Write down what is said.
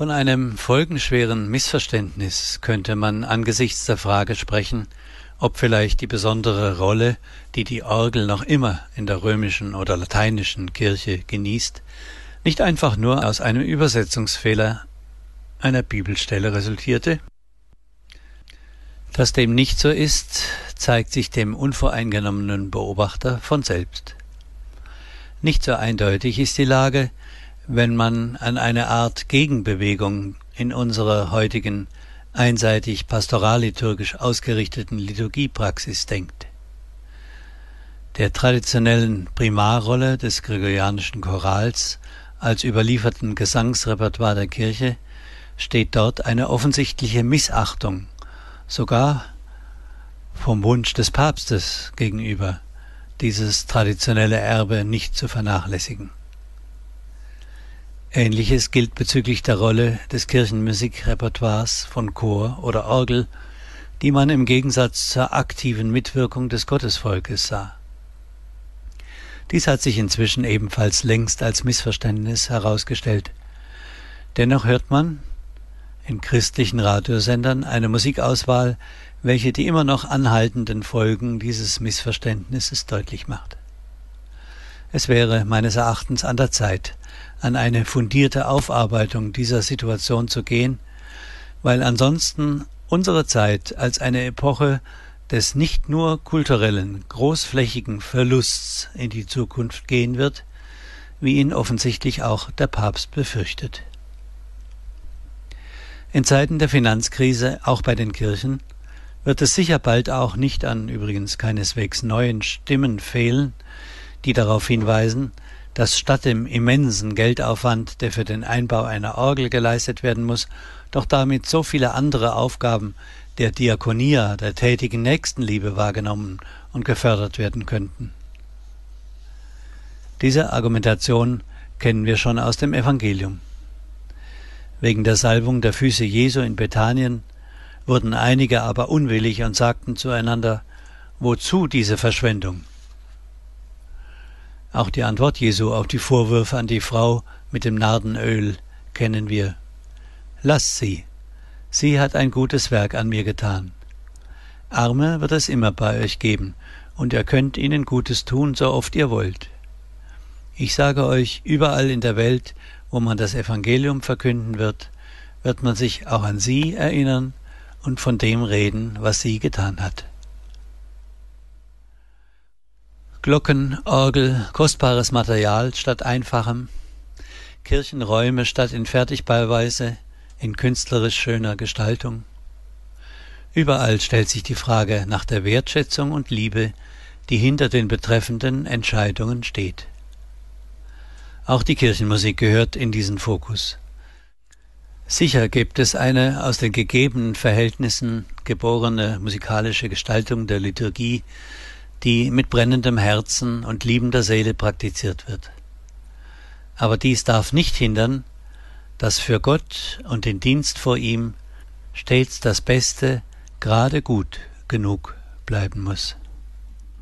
Von einem folgenschweren Missverständnis könnte man angesichts der Frage sprechen, ob vielleicht die besondere Rolle, die die Orgel noch immer in der römischen oder lateinischen Kirche genießt, nicht einfach nur aus einem Übersetzungsfehler einer Bibelstelle resultierte. Dass dem nicht so ist, zeigt sich dem unvoreingenommenen Beobachter von selbst. Nicht so eindeutig ist die Lage, wenn man an eine Art Gegenbewegung in unserer heutigen einseitig pastoralliturgisch ausgerichteten Liturgiepraxis denkt. Der traditionellen Primarrolle des gregorianischen Chorals als überlieferten Gesangsrepertoire der Kirche steht dort eine offensichtliche Missachtung, sogar vom Wunsch des Papstes gegenüber, dieses traditionelle Erbe nicht zu vernachlässigen. Ähnliches gilt bezüglich der Rolle des Kirchenmusikrepertoires von Chor oder Orgel, die man im Gegensatz zur aktiven Mitwirkung des Gottesvolkes sah. Dies hat sich inzwischen ebenfalls längst als Missverständnis herausgestellt. Dennoch hört man in christlichen Radiosendern eine Musikauswahl, welche die immer noch anhaltenden Folgen dieses Missverständnisses deutlich macht. Es wäre meines Erachtens an der Zeit, an eine fundierte Aufarbeitung dieser Situation zu gehen, weil ansonsten unsere Zeit als eine Epoche des nicht nur kulturellen, großflächigen Verlusts in die Zukunft gehen wird, wie ihn offensichtlich auch der Papst befürchtet. In Zeiten der Finanzkrise, auch bei den Kirchen, wird es sicher bald auch nicht an übrigens keineswegs neuen Stimmen fehlen, die darauf hinweisen, dass statt dem immensen Geldaufwand, der für den Einbau einer Orgel geleistet werden muss, doch damit so viele andere Aufgaben der Diakonia, der tätigen Nächstenliebe wahrgenommen und gefördert werden könnten. Diese Argumentation kennen wir schon aus dem Evangelium. Wegen der Salbung der Füße Jesu in Bethanien wurden einige aber unwillig und sagten zueinander: Wozu diese Verschwendung? Auch die Antwort Jesu auf die Vorwürfe an die Frau mit dem Nardenöl kennen wir. Lasst sie, sie hat ein gutes Werk an mir getan. Arme wird es immer bei euch geben, und ihr könnt ihnen Gutes tun, so oft ihr wollt. Ich sage euch, überall in der Welt, wo man das Evangelium verkünden wird, wird man sich auch an sie erinnern und von dem reden, was sie getan hat. Glocken, Orgel, kostbares Material statt einfachem, Kirchenräume statt in Fertigbauweise, in künstlerisch schöner Gestaltung. Überall stellt sich die Frage nach der Wertschätzung und Liebe, die hinter den betreffenden Entscheidungen steht. Auch die Kirchenmusik gehört in diesen Fokus. Sicher gibt es eine aus den gegebenen Verhältnissen geborene musikalische Gestaltung der Liturgie, die mit brennendem Herzen und liebender Seele praktiziert wird. Aber dies darf nicht hindern, dass für Gott und den Dienst vor ihm stets das Beste gerade gut genug bleiben muss.